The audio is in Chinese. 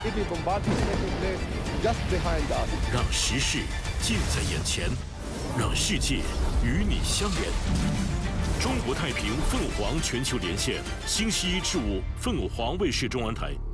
让时事近在眼前，让世界与你相连。中国太平凤凰全球连线，星期1至5，凤凰卫视中文台。